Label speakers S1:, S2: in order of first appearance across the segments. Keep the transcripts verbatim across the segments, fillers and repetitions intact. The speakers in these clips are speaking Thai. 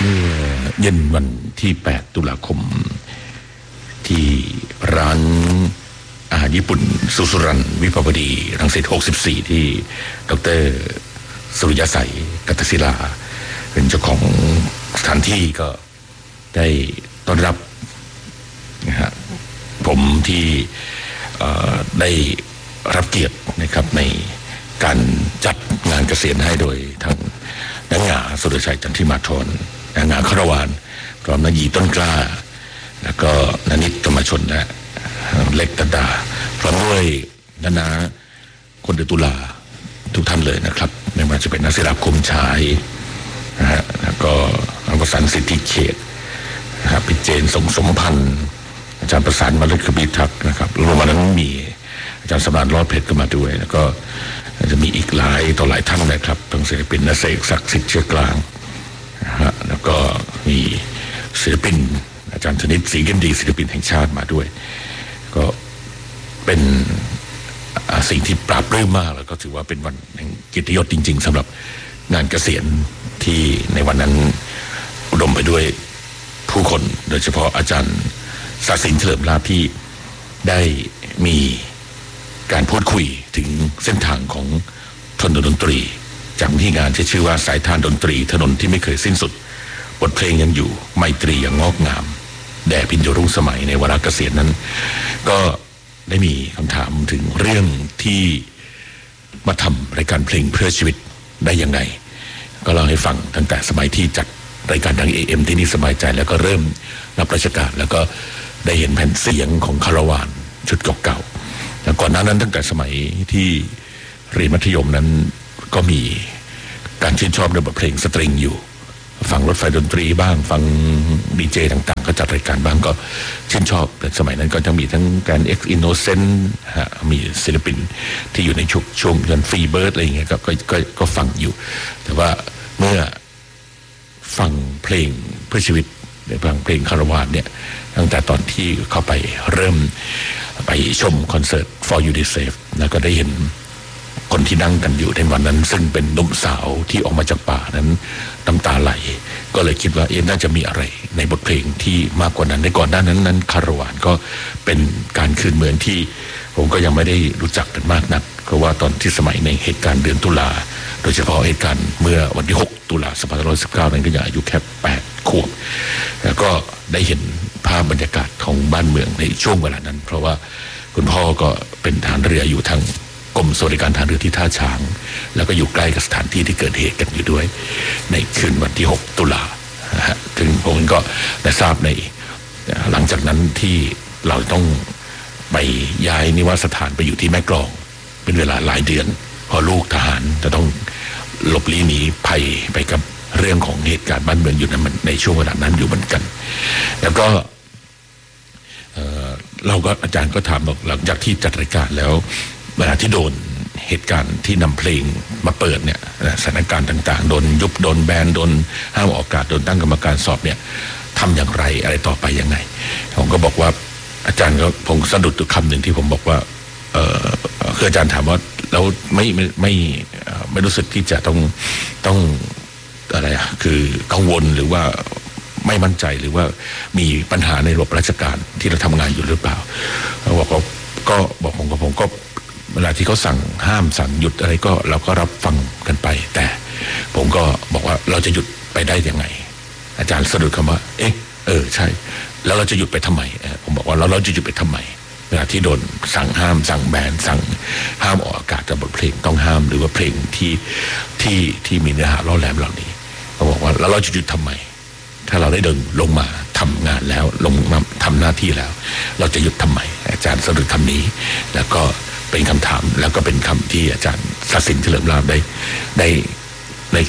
S1: เมื่อเย็นวันที่แปดตุลาคมที่ร้านอาหารญี่ปุ่นสุสุรันวิภาวดีรังสิตหกสิบสี่ที่ดร.สุริยสัยกัตศิลาเป็นเจ้าของสถานที่ก็ได้ต้อนรับนะฮะผมที่ได้รับเกียรตินะครับในการจัดงานเกษียณให้โดยทางนางงาสุรชัยจันทิมาธรนางงาคารวานพร้อมนายหยีต้นกล้าแล้วก็นานิตธรรมชนและเล็กตดาพร้อมด้วยนานาคนเดือนตุลาทุกท่านเลยนะครับไม่ว่าจะเป็นนักศิลปคมชายนะฮะแล้วก็อังกฤษสิทธิเขตนะครับพิเจนสงสมพันธ์อาจารย์ประสานมฤคบิทักษ์นะครับรวมมานั้นมีอาจารย์สมานรอดเพชรก็มาด้วยแล้วก็จะมีอีกหลายต่อหลายท่านนะครับทั้งศิลปินนักเสกศักดิ์สิทธิ์เชื้อกลางนะฮะแล้วก็มีศิลปินอาจารย์ธนิตศรีเกนดีศิลปินแห่งชาติมาด้วยก็เป็นสิ่งที่ปราบปลื้มมากแล้วก็ถือว่าเป็นวันแห่งเกียรติยศจริงๆสำหรับงานเกษียณที่ในวันนั้นอุดมไปด้วยผู้คนโดยเฉพาะอาจารย์ศาสินเฉลิมลาภที่ได้มีการพูดคุยถึงเส้นทางของถนนดนตรีจากที่งานที่ชื่อว่าสายทานดนตรีถนนที่ไม่เคยสิ้นสุดบทเพลงยังอยู่ไมตรียังงอกงามแด่พิญโยรุ่งสมัยในวาระเกษียณนั้นก็ได้มีคำถามถึงเรื่องที่มาทำรายการเพลงเพื่อชีวิตได้ยังไงก็เล่าให้ฟังตั้งแต่สมัยที่จัดรายการทาง เอ เอ็ม ที่นี่สบายใจแล้วก็เริ่มรับราชการแล้วก็ได้เห็นแผ่นเสียงของคาราวานชุดเก่าๆแล้วก่อนหน้านั้นตั้งแต่สมัยที่เรียนมัธยมนั้นก็มีการชื่นชอบในบทเพลงสตริงอยู่ฟังรถไฟดนตรีบ้างฟังดีเจต่างๆก็จัดรายการบ้างก็ชื่นชอบแต่สมัยนั้นก็จะมีทั้งการ X Innocent ฮะมีศิลปินที่อยู่ในช่วงช่วงยันฟรีเบิร์ดอะไรอย่างเงี้ยก็ก็ก็ก็ฟังอยู่แต่ว่าเมื่อฟังเพลงเพื่อชีวิตในฟังเพลงคาราวานเนี่ยตั้งแต่ตอนที่เข้าไปเริ่มไปชมคอนเสิร์ต For You Deserve แล้วก็ได้เห็นคนที่นั่งกันอยู่ในวันนั้นซึ่งเป็นหนุ่มสาวที่ออกมาจากป่านั้นน้ำตาไหลก็เลยคิดว่าเอ๊ะน่าจะมีอะไรในบทเพลงที่มากกว่านั้นในก่อนหน้านั้นนั้นคาราวานก็เป็นการคืนเมืองที่ผมก็ยังไม่ได้รู้จักกันมากนักเพราะว่าตอนที่สมัยในเหตุการณ์เดือนตุลาโดยเฉพาะเหตุการณ์เมื่อวันที่หกตุลาสองพันห้าร้อยสิบเก้านั้นก็ยังอายุแค่แปดขวบแล้วก็ได้เห็นภาพบรรยากาศของบ้านเมืองในช่วงเวลานั้นเพราะว่าคุณพ่อก็เป็นทหารเรืออยู่ทางกรมสวัสดิการทหารเรือที่ท่าช้างแล้วก็อยู่ใกล้กับสถานที่ที่เกิดเหตุกันอยู่ด้วยในคืนวันที่หกตุลาถึงผมก็ได้ทราบในหลังจากนั้นที่เราต้องไปย้ายนิวาสสถานไปอยู่ที่แม่กลองเป็นเวลาหลายเดือนพอลูกทหารจะต้องหลบลี้หนีภัยไปกับเรื่องของเหตุการณ์บ้านเมืองอยู่นั้นในช่วงเวลานั้นอยู่เหมือนกันแล้วก็เอ่อเราก็อาจารย์ก็ถามบอกหลังจากที่จัดรายการแล้วเวลาที่โดนเหตุการณ์ที่นำเพลงมาเปิดเนี่ยสถานการณ์ต่างๆโดนยุบโดนแบนโดนห้ามออกอากาศโดนตั้งกรรมการสอบเนี่ยทำอย่างไรอะไรต่อไปยังไงผมก็บอกว่าอาจารย์ก็ผมสะดุดตัวคำหนึ่งที่ผมบอกว่าเออคืออาจารย์ถามว่าแล้วไม่ไม่ไม่ไม่รู้สึกที่จะต้องต้องอะไรอ่ะคือกังวลหรือว่าไม่มั่นใจหรือว่ามีปัญหาในระบบราชการที่เราทำงานอยู่หรือเปล่าเขาบอกว่าก็บอกผมกับผมก็เวลาที่เขาสั่งห้ามสั่งหยุดอะไรก็เราก็รับฟังกันไปแต่ผมก็บอกว่าเราจะหยุดไปได้ยังไงอาจารย์สะดุดคำว่าเอ๊ะเออใช่แล้วเราจะหยุดไปทำไมผมบอกว่าแล้วเราจะหยุดไปทำไมเวลาที่โดนสั่งห้ามสั่งแบนสั่งห้ามออกอากาศจากบทเพลงต้องห้ามหรือว่าเพลงที่ที่ที่มีเนื้อหาล่อแหลมเหล่านี้เขาบอกว่าแล้วเราจะหยุดทำไมถ้าเราได้เดินลงมาทำงานแล้วลงมาทำหน้าที่แล้วเราจะหยุดทำไมอาจารย์สะดุดคำนี้แล้วก็เป็นคำถามแล้วก็เป็นคำที่อาจารย์ศาสินเฉลิมลาภได้ได้ได้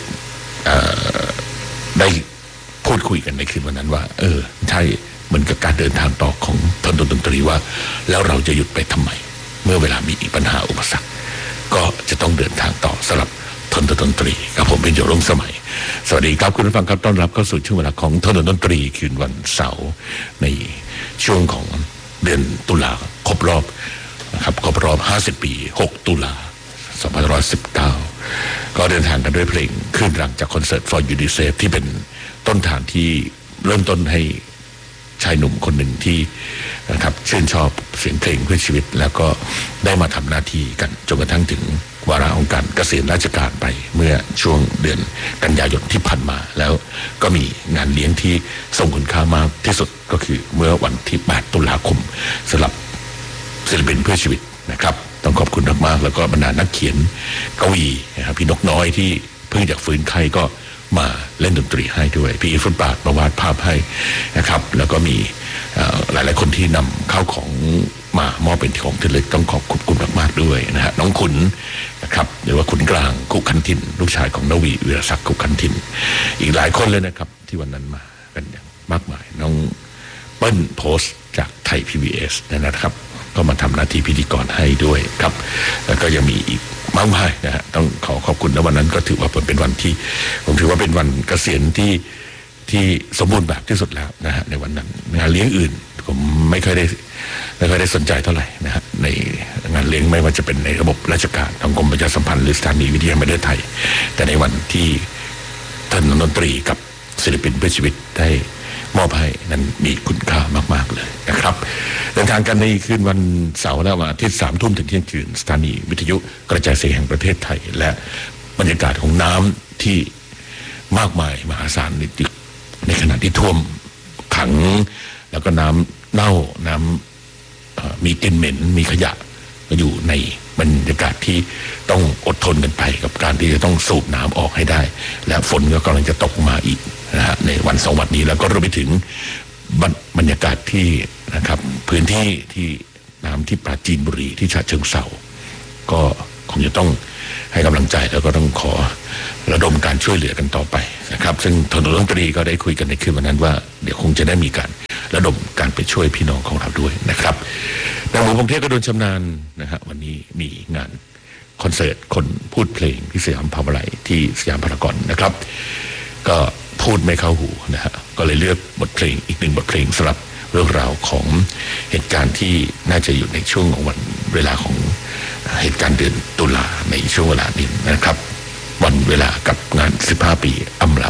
S1: ได้พูดคุยกันในคืนวันนั้นว่าเออใช่เหมือนกับการเดินทางต่อของถนนดนตรีว่าแล้วเราจะหยุดไปทำไมเมื่อเวลามีปัญหาอุปสรรคก็จะต้องเดินทางต่อสำหรับถนนดนตรีกับผมเป็นโยรงสมัยสวัสดีครับคุณผู้ฟังครับต้อนรับเข้าสู่ช่วงเวลาของถนนดนตรีคืนวันเสาร์ในช่วงของเดือนตุลาครบรอบนะครับครบรอบห้าสิบปีหกตุลาสองพันห้าร้อยสิบเก้าก็เดินทางกันด้วยเพลงขึ้นหลังจากคอนเสิร์ต For You Deserve ที่เป็นต้นทางที่เริ่มต้นให้ชายหนุ่มคนหนึ่งที่นะครับชื่นชอบเสียงเพลงเพื่อชีวิตแล้วก็ได้มาทำหน้าที่กันจนกระทั่งถึงวาระของการเกษียณราชการไปเมื่อช่วงเดือนกันยายนที่ผ่านมาแล้วก็มีงานเลี้ยงที่ทรงคุณค่ามากที่สุดก็คือเมื่อวันที่แปดตุลาคมสำหรับศิลปินเพื่อชีวิตนะครับต้องขอบคุณมากๆแล้วก็บรรดานักเขียนกวีนะครับพี่นกน้อยที่เพิ่งจากฟื้นไข้ก็มาเล่นดนตรีให้ด้วยพี่ฟุตบาทมาวาดภาพให้นะครับแล้วก็มีหลายๆคนที่นำเข้าของมามอบเป็นของที่ระลึกต้องขอบคุณมากๆด้วยนะฮะน้องขุนนะครับหรือว่าขุนกลางกุคันทินลูกชายของนวีวีรศักดิ์กุคันทินอีกหลายคนเลยนะครับที่วันนั้นมากันอย่างมากมายน้องเปิ้ลโพสต์จากไทย พี บี เอส นะครับก็มาทำหน้าที่พิธีกรให้ด้วยครับแล้วก็ยังมีอีกมากมายนะฮะต้องขอขอบคุณและวันนั้นก็ถือว่าเป็นวันที่ผมถือว่าเป็นวันเกษียณที่ที่สมบูรณ์แบบที่สุดแล้วนะฮะในวันนั้นงานเลี้ยงอื่นผมไม่เคยได้ไม่เคยได้สนใจเท่าไหร่นะฮะในงานเลี้ยงไม่ว่าจะเป็นในระบบราชการทางกรมประชาสัมพันธ์หรือสถานีวิทยุแห่งประเทศไทยแต่ในวันที่ท่านดนตรีกับศิลปินเพื่อชีวิตได้มอบให้นั้นมีคุณค่ามากๆเลยนะครับเดินทางกันในคืนวันเสาร์และวันอาทิตย์สามทุ่มถึงเที่ยงคืนสถานีวิทยุกระจายเสียงแห่งประเทศไทยและบรรยากาศของน้ำที่มากมายมหาศาลในตึกในขณะที่ท่วมขังแล้วก็น้ำเน่าน้ำมีกลิ่นเหม็นมีขยะอยู่ในบรรยากาศที่ต้องอดทนกันไปกับการที่จะต้องสูบน้ำออกให้ได้และฝนก็กำลังจะตกมาอีกนะฮะในวันสองวันนี้แล้วก็รวมไปถึงบรรยากาศที่นะครับพื้นที่ที่น้ำที่ปราจีนบุรีที่ฉะเชิงเทราก็คงจะต้องให้กำลังใจแล้วก็ต้องขอระดมการช่วยเหลือกันต่อไปนะครับซึ่งทางดนตรีก็ได้คุยกันในคืนวันนั้นว่าเดี๋ยวคงจะได้มีการระดมการไปช่วยพี่น้องของเราด้วยนะครับนางหมูพงเทพก็โดนชำนาญนะฮะวันนี้มีงานคอนเสิร์ตคนพูดเพลงที่สยามพาวเวอร์ไลท์ที่สยามพารากอนนะครับก็พูดไม่เข้าหูนะฮะก็เลยเลือกบทเพลงอีกหนึ่งบทเพลงสำหรับเรื่องราวของเหตุการณ์ที่น่าจะอยู่ในช่วงของวันเวลาของเหตุการณ์เดือนตุลาในช่วงเวลานี้นะครับวันเวลากับงานสิบห้าปีอำลา